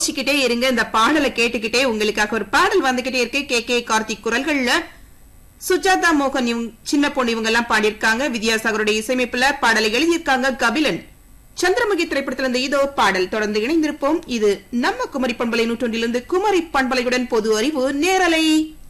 யோசிச்சுக்கிட்டே இருங்க. இந்த பாடலை கேட்டுக்கிட்டே உங்களுக்காக ஒரு பாடல் வந்துகிட்டே இருக்கு. கே கார்த்திக் குரல்கள்ல சுஜாதா மோகன் சின்ன பொண்ணு இவங்க எல்லாம் பாடியிருக்காங்க. வித்யாசாகருடைய இசையமைப்புல பாடலை எழுதியிருக்காங்க கபிலன். சந்திரமுகி திரைப்படத்திலிருந்து இதோ பாடல். தொடர்ந்து இணைந்திருப்போம். இது நம்ம குமரி பண்பலை 101 குமரி பண்பலையுடன் பொது அறிவு நேரலை.